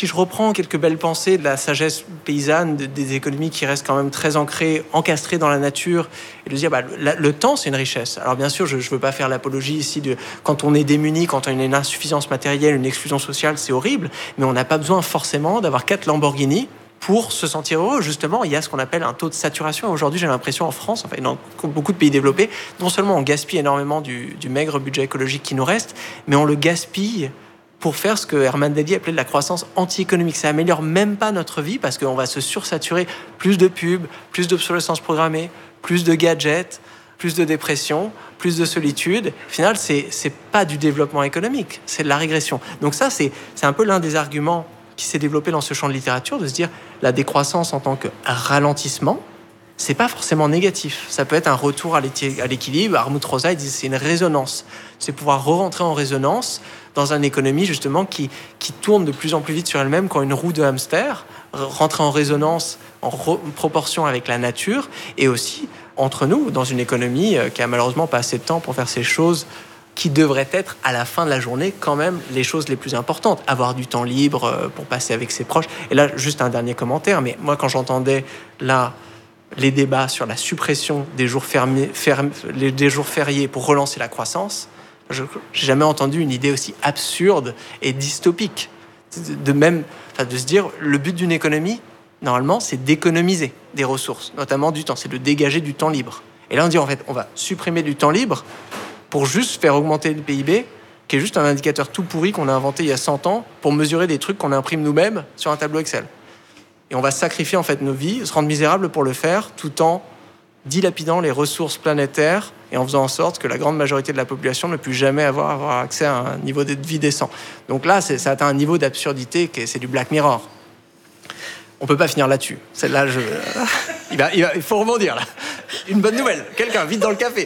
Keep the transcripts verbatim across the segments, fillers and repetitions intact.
si je reprends quelques belles pensées de la sagesse paysanne, de, des économies qui restent quand même très ancrées, encastrées dans la nature, et de dire bah, le, le temps, c'est une richesse. Alors bien sûr, je ne veux pas faire l'apologie ici de quand on est démuni, quand on a une insuffisance matérielle, une exclusion sociale, c'est horrible, mais on n'a pas besoin forcément d'avoir quatre Lamborghini pour se sentir heureux. Justement, il y a ce qu'on appelle un taux de saturation. Aujourd'hui, j'ai l'impression en France, enfin dans beaucoup de pays développés, non seulement on gaspille énormément du, du maigre budget écologique qui nous reste, mais on le gaspille pour faire ce que Herman Daly appelait de la croissance anti-économique. Ça améliore même pas notre vie parce qu'on va se sursaturer. Plus de pubs, plus d'obsolescence programmée, plus de gadgets, plus de dépression, plus de solitude. Au final, c'est, c'est pas du développement économique, c'est de la régression. Donc ça, c'est, c'est un peu l'un des arguments qui s'est développé dans ce champ de littérature, de se dire la décroissance en tant que ralentissement, c'est pas forcément négatif. Ça peut être un retour à l'équilibre. Hartmut Rosa, il dit c'est une résonance. C'est pouvoir re-rentrer en résonance dans une économie justement qui, qui tourne de plus en plus vite sur elle-même, quand une roue de hamster, rentrer en résonance, en re- proportion avec la nature, et aussi entre nous, dans une économie qui a malheureusement pas assez de temps pour faire ces choses qui devraient être, à la fin de la journée, quand même les choses les plus importantes. Avoir du temps libre pour passer avec ses proches. Et là, juste un dernier commentaire, mais moi, quand j'entendais là les débats sur la suppression des jours, fermiers, ferm, des jours fériés pour relancer la croissance, je n'ai jamais entendu une idée aussi absurde et dystopique. De, même, enfin, de se dire, le but d'une économie, normalement, c'est d'économiser des ressources, notamment du temps, c'est de dégager du temps libre. Et là, on dit, en fait, on va supprimer du temps libre pour juste faire augmenter le P I B, qui est juste un indicateur tout pourri qu'on a inventé il y a cent ans pour mesurer des trucs qu'on imprime nous-mêmes sur un tableau Excel. Et on va sacrifier en fait nos vies, se rendre misérables pour le faire, tout en dilapidant les ressources planétaires et en faisant en sorte que la grande majorité de la population ne puisse jamais avoir, avoir accès à un niveau de vie décent. Donc là, c'est, ça atteint un niveau d'absurdité que c'est du Black Mirror. On peut pas finir là-dessus. Celle-là, je... il, va, il, va, il faut rebondir là. Une bonne nouvelle. Quelqu'un, vite dans le café.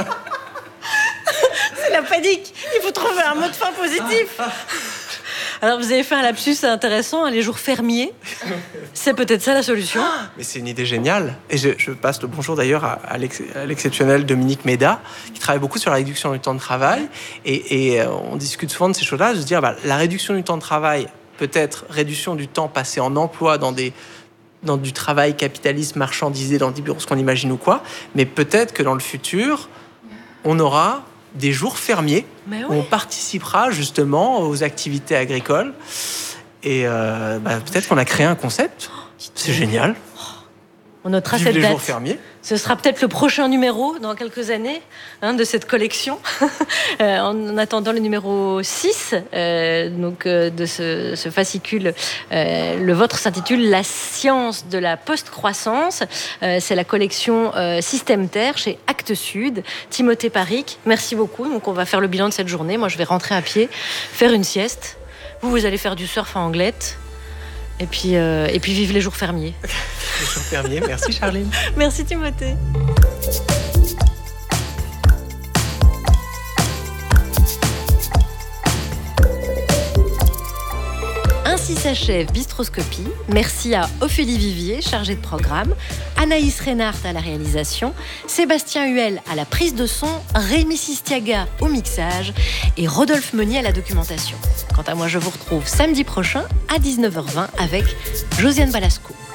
C'est la panique. Il faut trouver un mot de fin positif. Alors, vous avez fait un lapsus intéressant, les jours fermiers. C'est peut-être ça la solution. Mais c'est une idée géniale. Et je, je passe le bonjour d'ailleurs à, à, l'ex, à l'exceptionnel Dominique Méda, qui travaille beaucoup sur la réduction du temps de travail. Et, et on discute souvent de ces choses-là, de se dire bah, la réduction du temps de travail, peut-être réduction du temps passé en emploi dans des dans du travail capitaliste marchandisé, dans des bureaux, ce qu'on imagine ou quoi. Mais peut-être que dans le futur, on aura des jours fermiers oui. où on participera justement aux activités agricoles. Et euh, bah, peut-être qu'on a créé un concept. C'est génial. On notera Vive cette les date. jours fermiers. Ce sera peut-être le prochain numéro dans quelques années hein, de cette collection. euh, en attendant le numéro six euh, donc, euh, de ce, ce fascicule, euh, le vôtre s'intitule « La science de la post-croissance ». Euh, c'est la collection euh, Système Terre chez Actes Sud. Timothée Paric, merci beaucoup. Donc, on va faire le bilan de cette journée. Moi, je vais rentrer à pied, faire une sieste. Vous, vous allez faire du surf en Anglette. Et puis, euh, et puis vive les jours fermiers. Les jours fermiers. Merci Charline. Merci Timothée. Ainsi s'achève Bistroscopie. Merci à Ophélie Vivier, chargée de programme, Anaïs Reinhardt à la réalisation, Sébastien Huel à la prise de son, Rémi Sistiaga au mixage et Rodolphe Meunier à la documentation. Quant à moi, je vous retrouve samedi prochain à dix-neuf heures vingt avec Josiane Balasco.